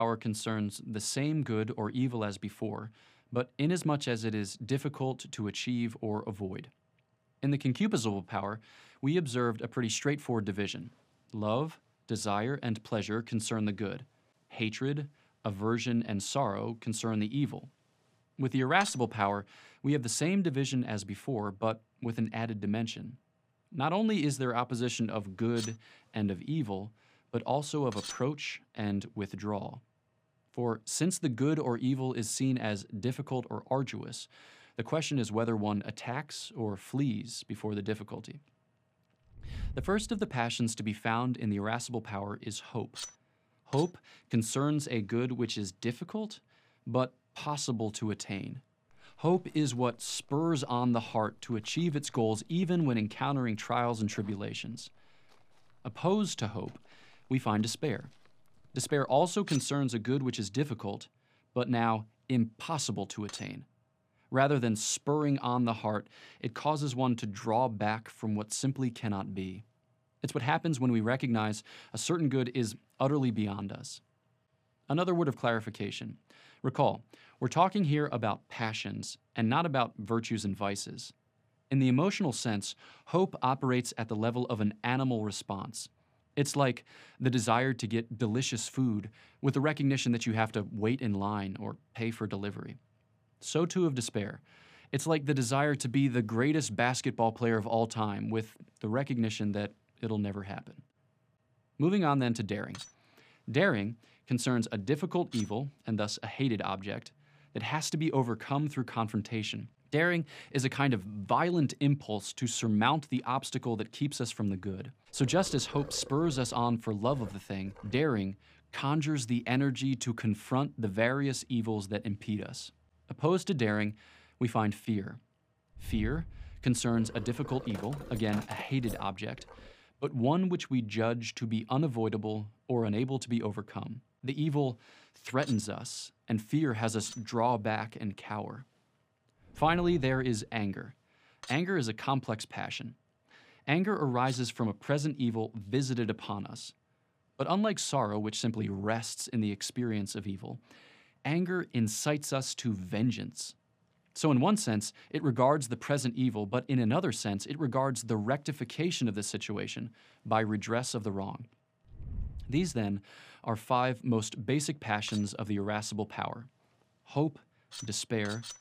power concerns the same good or evil as before, but inasmuch as it is difficult to achieve or avoid. In the concupiscible power, we observed a pretty straightforward division. Love, desire, and pleasure concern the good. Hatred, aversion, and sorrow concern the evil. With the irascible power, we have the same division as before, but with an added dimension. Not only is there opposition of good and of evil, but also of approach and withdrawal. For since the good or evil is seen as difficult or arduous, the question is whether one attacks or flees before the difficulty. The first of the passions to be found in the irascible power is hope. Hope concerns a good which is difficult, but possible to attain. Hope is what spurs on the heart to achieve its goals even when encountering trials and tribulations. Opposed to hope, we find despair. Despair also concerns a good which is difficult, but now impossible to attain. Rather than spurring on the heart, it causes one to draw back from what simply cannot be. It's what happens when we recognize a certain good is utterly beyond us. Another word of clarification. Recall, we're talking here about passions and not about virtues and vices. In the emotional sense, hope operates at the level of an animal response. It's like the desire to get delicious food with the recognition that you have to wait in line or pay for delivery. So too of despair. It's like the desire to be the greatest basketball player of all time with the recognition that it'll never happen. Moving on then to daring. Daring concerns a difficult evil, and thus a hated object, that has to be overcome through confrontation. Daring is a kind of violent impulse to surmount the obstacle that keeps us from the good. So just as hope spurs us on for love of the thing, daring conjures the energy to confront the various evils that impede us. Opposed to daring, we find fear. Fear concerns a difficult evil, again, a hated object, but one which we judge to be unavoidable or unable to be overcome. The evil threatens us, and fear has us draw back and cower. Finally, there is anger. Anger is a complex passion. Anger arises from a present evil visited upon us. But unlike sorrow, which simply rests in the experience of evil, anger incites us to vengeance. So in one sense, it regards the present evil, but in another sense, it regards the rectification of the situation by redress of the wrong. These, then, are 5 most basic passions of the irascible power: hope, despair,